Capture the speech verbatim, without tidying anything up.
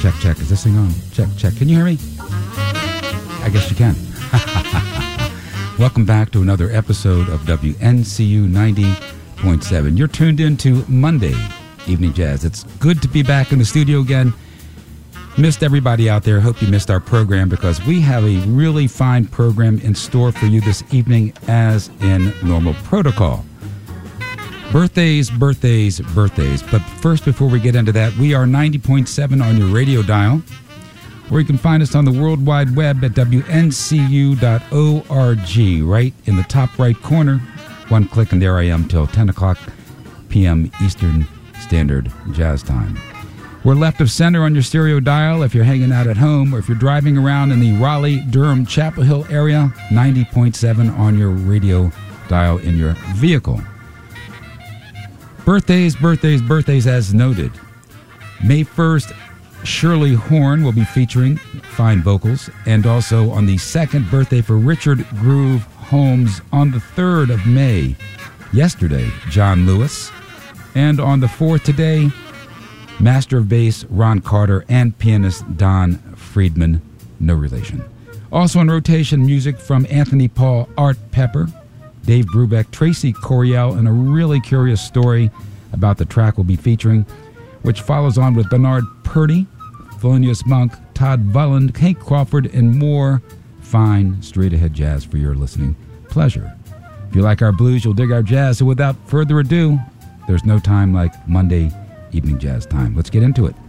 Check, check. Is this thing on? Check, check. Can you hear me? I guess you can. Welcome back to another episode of W N C U ninety point seven. You're tuned in to Monday Evening Jazz. It's good to be back in the studio again. Missed everybody out there. Hope you missed our program because we have a really fine program in store for you this evening as in normal protocol. Birthdays, birthdays, birthdays. But first, before we get into that, we are ninety point seven on your radio dial, or you can find us on the World Wide Web at W N C U dot org, right in the top right corner. One click and there I am till ten o'clock p.m. Eastern Standard Jazz Time. We're left of center on your stereo dial if you're hanging out at home, or if you're driving around in the Raleigh, Durham, Chapel Hill area, ninety point seven on your radio dial in your vehicle. Birthdays, birthdays, birthdays as noted. May first, Shirley Horn will be featuring fine vocals, and also on the second birthday for Richard Groove Holmes on the third of May, yesterday, John Lewis, and on the fourth today, Master of Bass Ron Carter and pianist Don Friedman, no relation. Also on rotation, music from Anthony Paul, Art Pepper, Dave Brubeck, Tracy Coriel, and a really curious story about the track we'll be featuring, which follows on with Bernard Purdy, Thelonious Monk, Todd Volland, Hank Crawford, and more fine straight-ahead jazz for your listening pleasure. If you like our blues, you'll dig our jazz. So without further ado, there's no time like Monday Evening Jazz Time. Let's get into it.